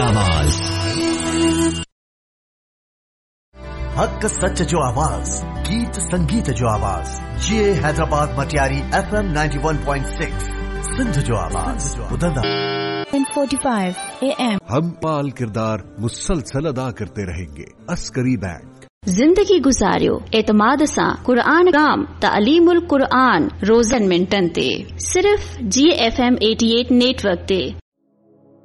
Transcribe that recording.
आवाज, हक सच जो आवाज, गीत संगीत जो आवाज, ये हैदराबाद मटियारी FM 91.6 सिंध जो आवाज, उदंदा 10:45 AM। हम पाल किरदार मुसलसल अदा करते रहेंगे। अस्करी बैंक ज़िंदगी गुज़ारियो एतमाद सां क़ुरान गाम तालीमुल क़ुरान रोज़न मिंटन ते सिर्फ़ GFM 88 नेटवर्क ते